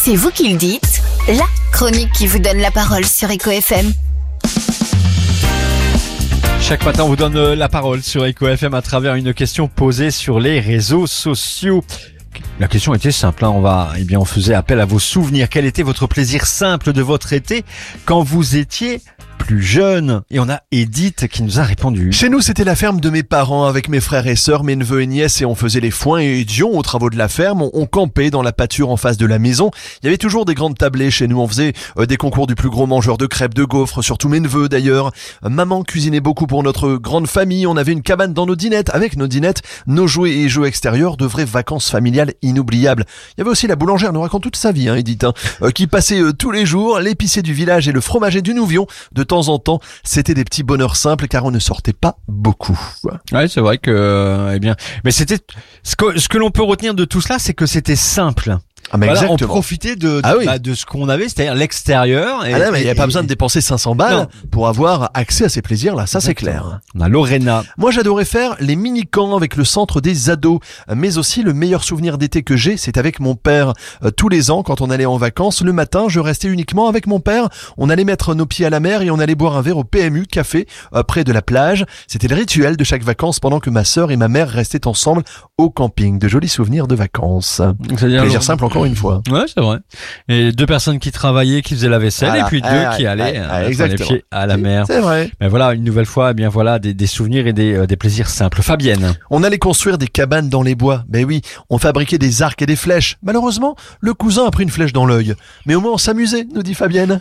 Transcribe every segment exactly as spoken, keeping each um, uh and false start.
C'est vous qui le dites, la chronique qui vous donne la parole sur Eco F M. Chaque matin, on vous donne la parole sur Eco F M à travers une question posée sur les réseaux sociaux. La question était simple, hein. on va, eh bien, on faisait appel à vos souvenirs. Quel était votre plaisir simple de votre été quand vous étiez plus jeune? Et on a Edith qui nous a répondu. Chez nous, c'était la ferme de mes parents avec mes frères et sœurs, mes neveux et nièces, et on faisait les foins et dions aux travaux de la ferme. On, on campait dans la pâture en face de la maison. Il y avait toujours des grandes tablées chez nous. On faisait euh, des concours du plus gros mangeur de crêpes, de gaufres, surtout mes neveux d'ailleurs. Euh, maman cuisinait beaucoup pour notre grande famille. On avait une cabane dans nos dinettes. Avec nos dinettes, nos jouets et jeux extérieurs, de vraies vacances familiales inoubliables. Il y avait aussi la boulangère, elle nous raconte toute sa vie, hein, Edith, hein, euh, qui passait euh, tous les jours, l'épicier du village et le fromager du Nouvion. De temps en temps, c'était des petits bonheurs simples car on ne sortait pas beaucoup. Ouais, c'est vrai que, euh, eh bien, mais c'était ce que ce que l'on peut retenir de tout cela, c'est que c'était simple. Ah mais voilà, on exactement. profitait de de, Ah oui. bah, de ce qu'on avait, c'est-à-dire l'extérieur. Et, Ah non, mais il n'y a et- pas besoin de dépenser cinq cents balles Non. pour avoir accès à ces plaisirs-là, ça c'est Exactement. clair. On a Lorena. Moi j'adorais faire les mini-camps avec le centre des ados, mais aussi le meilleur souvenir d'été que j'ai, c'est avec mon père. Euh, tous les ans, quand on allait en vacances, le matin, je restais uniquement avec mon père. On allait mettre nos pieds à la mer et on allait boire un verre au P M U Café, euh, près de la plage. C'était le rituel de chaque vacances pendant que ma sœur et ma mère restaient ensemble au camping. De jolis souvenirs de vacances. C'est-à-dire Plaisir simple encore une fois. Ouais, c'est vrai. Et deux personnes qui travaillaient, qui faisaient la vaisselle, Voilà. et puis deux Ah, qui ah, allaient ah, euh, mettre les exactement. pieds à la mer. C'est vrai. Mais voilà, une nouvelle fois, eh bien voilà, des, des souvenirs et des, euh, des plaisirs simples. Fabienne. On allait construire des cabanes dans les bois. Ben oui, on fabriquait des arcs et des flèches. Malheureusement, le cousin a pris une flèche dans l'œil. Mais au moins on s'amusait, nous dit Fabienne.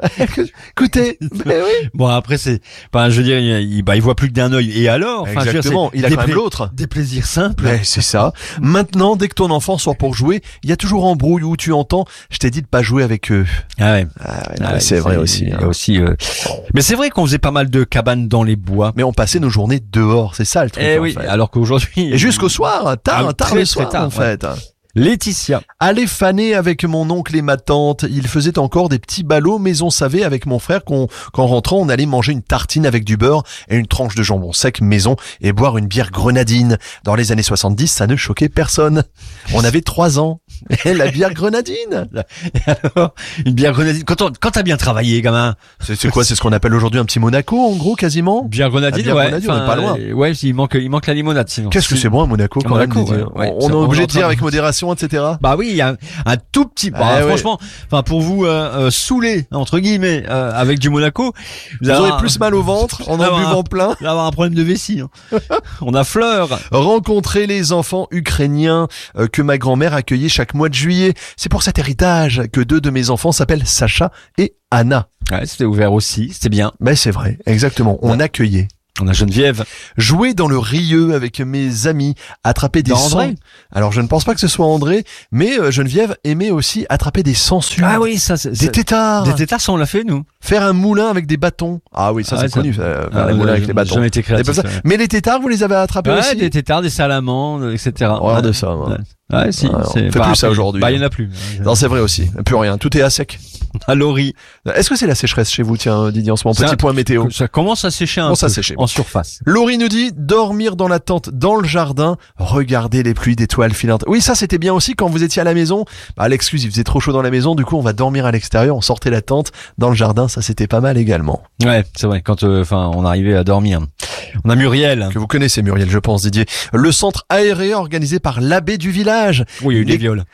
Écoutez, ben oui. Bon, après, c'est, enfin, je veux dire, il, il- bah, il voit plus que d'un œil. Et alors? Enfin, je veux dire, Exactement, c'est il a des quand même pla- l'autre. Des plaisirs simples. Ouais, c'est ça. Maintenant, dès que ton enfant sort pour jouer, il y a toujours embrouille où tu entends « je t'ai dit de pas jouer avec eux Ah ouais. ». Ah ouais, Ah non, ouais, c'est vrai aussi. Il y a hein. aussi, euh, Mais c'est vrai qu'on faisait pas mal de cabanes dans les bois. Mais on passait nos journées dehors, c'est ça le truc Eh en oui. fait. Alors qu'aujourd'hui. Et jusqu'au soir, tard, Ah, tard très, le très soir tard, en fait. Laetitia. Aller faner avec mon oncle et ma tante. Ils faisaient encore des petits ballots, mais on savait avec mon frère qu'on, qu'en rentrant, on allait manger une tartine avec du beurre et une tranche de jambon sec maison et boire une bière grenadine. Dans les années soixante-dix, ça ne choquait personne. On avait trois ans. Et la bière grenadine. Alors, une bière grenadine. Quand, on- quand t'as bien travaillé, gamin. C'est, c'est quoi? C'est ce qu'on appelle aujourd'hui un petit Monaco, en gros, quasiment? Bière grenadine, La bière ouais. grenadine, on est Enfin, pas loin. euh, Ouais, il manque, il manque la limonade, sinon. Qu'est-ce que Si- c'est bon, un Monaco, quand Monaco, même, Didier. ouais, ouais. On Ça, est on obligé est en de dire train avec de- modération, et cetera. Bah oui, il y a un, un tout petit. Bah, Ah ouais. franchement, enfin pour vous euh, euh, saouler entre guillemets euh, avec du Monaco, Vous avez aurez un- plus mal au ventre en Ah en bah. buvant plein. vous allez avoir un problème de vessie. Hein. On a Fleur. Rencontrer les enfants ukrainiens euh, que ma grand-mère accueillait chaque mois de juillet. C'est pour cet héritage que deux de mes enfants s'appellent Sacha et Anna. Ouais, c'était ouvert aussi, c'était bien. Mais c'est vrai, exactement, on Ouais. accueillait. On a Geneviève. Jouer dans le rieux avec mes amis, attraper des Dans André. sangs. Alors je ne pense pas que ce soit André, mais euh, Geneviève aimait aussi attraper des sangsues. Ah oui, ça, c'est, Des c'est- têtards. des tétards, ça on l'a fait nous. Faire un moulin avec des bâtons. Ah oui, ça Ah c'est ouais, ça- connu, euh, faire Ah, les moulins j'ai- avec les j'ai bâtons. jamais été Des créatif. comme ça. ouais. Mais les têtards, vous les avez attrapés Ouais, aussi? des tétards, des salamandres, et cetera. Horreur Ouais. de ça, moi. Ouais. Ouais, si. Ouais, on c'est... fait plus ça aujourd'hui. Bah, il y en a plus. Non, c'est vrai aussi. Plus rien. Tout est à sec. À Laurie. Est-ce que c'est la sécheresse chez vous, tiens, Didier, en ce moment? C'est Petit un- point météo. Ça commence à sécher un Commence à peu. sécher. En surface. Laurie nous dit, dormir dans la tente, dans le jardin, regarder les pluies d'étoiles filantes. Oui, ça c'était bien aussi quand vous étiez à la maison. Bah, l'excuse, il faisait trop chaud dans la maison, du coup on va dormir à l'extérieur, on sortait la tente dans le jardin, ça c'était pas mal également. Ouais, c'est vrai. Quand, euh, enfin, on arrivait à dormir. On a Muriel. Que vous connaissez Muriel, je pense, Didier. Le centre aéré organisé par l'abbé du village. Oui, il y a eu Les- des viols.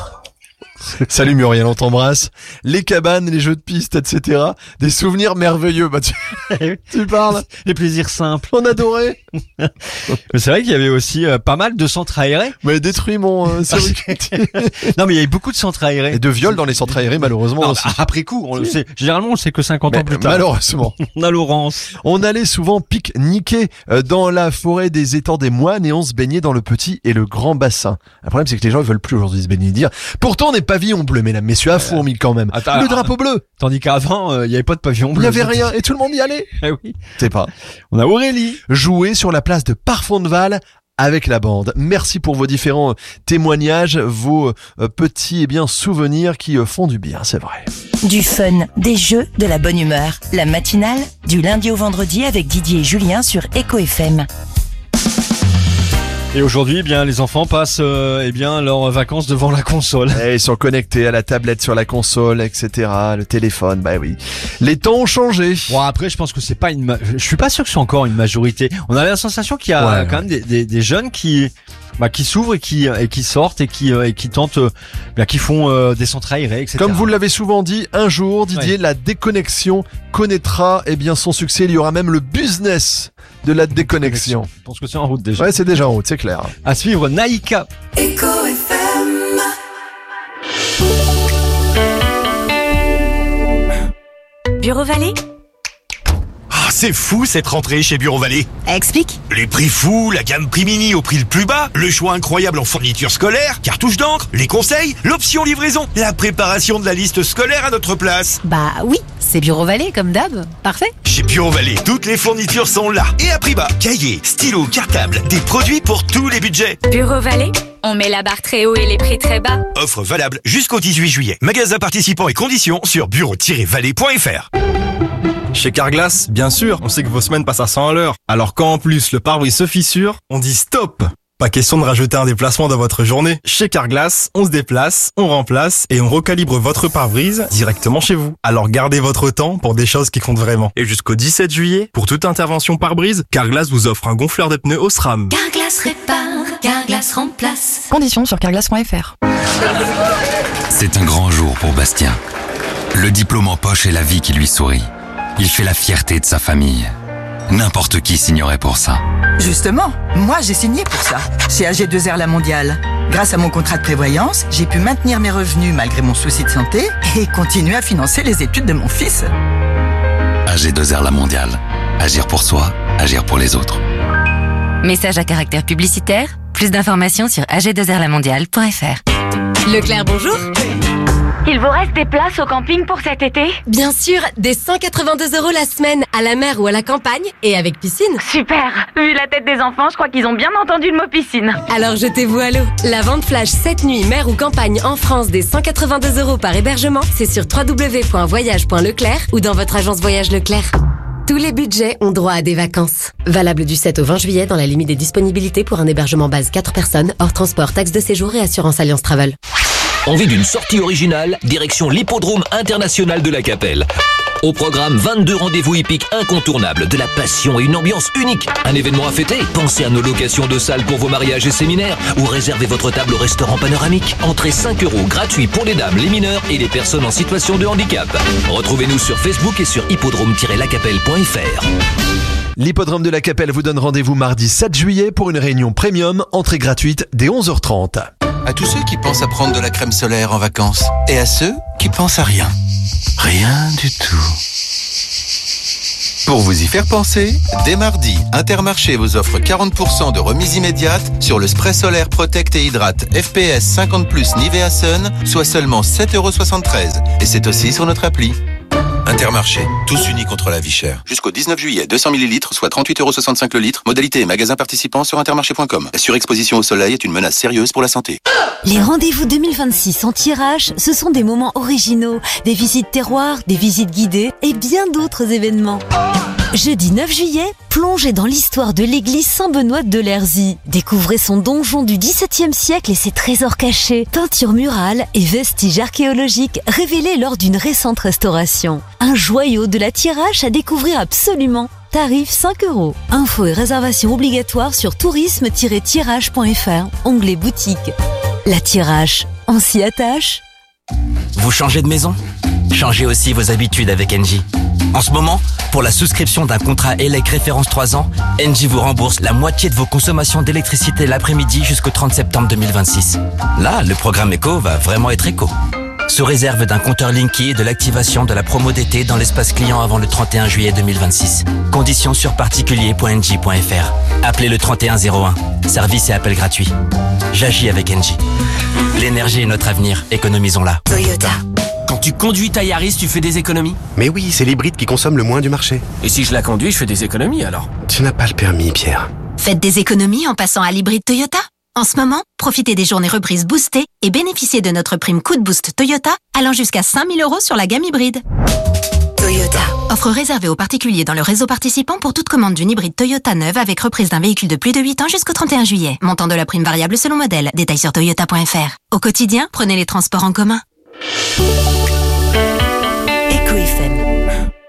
Salut Muriel, on t'embrasse. Les cabanes, les jeux de piste, et cetera. Des souvenirs merveilleux. Bah, tu, tu parles. Les plaisirs simples. On adorait. Mais c'est vrai qu'il y avait aussi euh, pas mal de centres aérés. Mais détruit mon euh, série. Non, mais il y avait beaucoup de centres aérés. Et de viols dans les centres aérés, malheureusement Non, aussi. bah, après coup, on le sait. Généralement, on le sait que cinquante ans Mais, plus tard. malheureusement. On a Laurence. On allait souvent pique-niquer euh, dans la forêt des étangs des moines et on se baignait dans le petit et le grand bassin. Le problème, c'est que les gens ne veulent plus aujourd'hui se baigner dire. Pourtant, on est pavillon bleu, mesdames, messieurs, à fourmi quand même. Attends, le drapeau bleu. Tandis qu'avant, euh, il n'y avait pas de pavillon Il bleu. n'y avait rien et tout le monde y allait. Eh oui. C'est pas. On a Aurélie. Jouer sur la place de Parfondeval avec la bande. Merci pour vos différents euh, témoignages, vos euh, petits et bien souvenirs qui euh, font du bien, c'est vrai. Du fun, des jeux, de la bonne humeur. La matinale, du lundi au vendredi avec Didier et Julien sur Eco F M. Et aujourd'hui, eh bien, les enfants passent euh, eh bien, leurs vacances devant la console. Et ils sont connectés à la tablette sur la console, et cetera. Le téléphone, bah oui. Les temps ont changé. Bon, après, je pense que c'est pas une. Ma... Je suis pas sûr que c'est encore une majorité. On a la sensation qu'il y a Ouais, quand ouais. même des, des, des jeunes qui, bah, qui s'ouvrent et qui et qui sortent et qui euh, et qui tentent, euh, bah, qui font euh, des centres aérés, et cetera. Comme vous l'avez souvent dit, un jour, Didier, Ouais. la déconnexion connaîtra eh bien son succès. Il y aura même le business de la déconnexion. Je pense que c'est en route déjà. Ouais, c'est déjà en route, c'est clair. À suivre, Naïka. Echo F M. Bureau Vallée? Ah, c'est fou cette rentrée chez Bureau Vallée. Explique. Les prix fous, la gamme prix mini au prix le plus bas, le choix incroyable en fournitures scolaires, cartouches d'encre, les conseils, l'option livraison, la préparation de la liste scolaire à notre place. Bah oui, c'est Bureau Vallée comme d'hab. Parfait. Chez Bureau Vallée, toutes les fournitures sont là et à prix bas. Cahiers, stylos, cartables, des produits pour tous les budgets. Bureau Vallée, on met la barre très haut et les prix très bas. Offre valable jusqu'au dix-huit juillet. Magasin participants et conditions sur bureau tiret vallée point f r. Chez Carglass, bien sûr, on sait que vos semaines passent à cent à l'heure. Alors quand en plus le pare-brise se fissure, on dit stop. Pas question de rajouter un déplacement dans votre journée. Chez Carglass, on se déplace, on remplace et on recalibre votre pare-brise directement chez vous. Alors gardez votre temps pour des choses qui comptent vraiment. Et jusqu'au dix-sept juillet, pour toute intervention pare-brise, Carglass vous offre un gonfleur de pneus Osram. Carglass répare, Carglass remplace. Conditions sur carglass point f r. C'est un grand jour pour Bastien. Le diplôme en poche et la vie qui lui sourit. Il fait la fierté de sa famille. N'importe qui signerait pour ça. Justement, moi j'ai signé pour ça, chez A G deux R La Mondiale. Grâce à mon contrat de prévoyance, j'ai pu maintenir mes revenus malgré mon souci de santé et continuer à financer les études de mon fils. A G deux R La Mondiale. Agir pour soi, agir pour les autres. Message à caractère publicitaire. Plus d'informations sur a g deux r la mondiale point f r. Leclerc, bonjour. Il vous reste des places au camping pour cet été? Bien sûr, des cent quatre-vingt-deux euros la semaine à la mer ou à la campagne et avec piscine. Super. Vu la tête des enfants, je crois qu'ils ont bien entendu le mot piscine. Alors jetez-vous à l'eau. La vente flash cette nuit, mer ou campagne en France des cent quatre-vingt-deux euros par hébergement, c'est sur w w w point voyage point leclerc ou dans votre agence Voyage Leclerc. Tous les budgets ont droit à des vacances. Valable du sept au vingt juillet dans la limite des disponibilités pour un hébergement base quatre personnes, hors transport, taxe de séjour et assurance Alliance Travel. Envie d'une sortie originale, direction l'Hippodrome International de la Capelle. Au programme, vingt-deux rendez-vous hippiques incontournables, de la passion et une ambiance unique. Un événement à fêter? Pensez à nos locations de salles pour vos mariages et séminaires ou réservez votre table au restaurant panoramique. Entrée cinq euros, gratuit pour les dames, les mineurs et les personnes en situation de handicap. Retrouvez-nous sur Facebook et sur hippodrome tiret la capelle point f r. L'hippodrome de la Capelle vous donne rendez-vous mardi sept juillet pour une réunion premium, entrée gratuite dès onze heures trente. À tous ceux qui pensent à prendre de la crème solaire en vacances et à ceux qui pensent à rien. Rien du tout. Pour vous y faire penser, dès mardi, Intermarché vous offre quarante pour cent de remise immédiate sur le spray solaire Protect et Hydrate F P S cinquante plus Nivea Sun, soit seulement sept euros soixante-treize. Et c'est aussi sur notre appli. Intermarché, tous unis contre la vie chère. Jusqu'au dix-neuf juillet, deux cents millilitres, soit trente-huit euros soixante-cinq le litre. Modalité et magasin participant sur intermarché point com. La surexposition au soleil est une menace sérieuse pour la santé. Les rendez-vous deux mille vingt-six en tirage, ce sont des moments originaux, des visites terroirs, des visites guidées et bien d'autres événements. Jeudi neuf juillet, plongez dans l'histoire de l'église Saint-Benoît de Lerzy. Découvrez son donjon du dix-septième siècle et ses trésors cachés, peintures murales et vestiges archéologiques révélés lors d'une récente restauration. Un joyau de la Thiérache à découvrir absolument. Tarif cinq euros. Infos et réservations obligatoires sur tourisme tiret thiérache point f r, onglet boutique. La Thiérache, on s'y attache. Vous changez de maison? Changez aussi vos habitudes avec Engie. En ce moment, pour la souscription d'un contrat E L E C référence trois ans, Engie vous rembourse la moitié de vos consommations d'électricité l'après-midi jusqu'au trente septembre deux mille vingt-six. Là, le programme éco va vraiment être éco. Sous réserve d'un compteur Linky et de l'activation de la promo d'été dans l'espace client avant le trente et un juillet deux mille vingt-six. Conditions sur particulier point engie point f r. Appelez le trente et un zéro un. Service et appel gratuit. J'agis avec Engie. L'énergie est notre avenir. Économisons-la. Toyota. Quand tu conduis ta Yaris, tu fais des économies? Mais oui, c'est l'hybride qui consomme le moins du marché. Et si je la conduis, je fais des économies alors? Tu n'as pas le permis, Pierre. Faites des économies en passant à l'hybride Toyota. En ce moment, profitez des journées reprises boostées et bénéficiez de notre prime coup de boost Toyota allant jusqu'à cinq mille euros sur la gamme hybride. Toyota. Toyota. Offre réservée aux particuliers dans le réseau participant pour toute commande d'une hybride Toyota neuve avec reprise d'un véhicule de plus de huit ans jusqu'au trente et un juillet. Montant de la prime variable selon modèle. Détails sur toyota point f r. Au quotidien, prenez les transports en commun.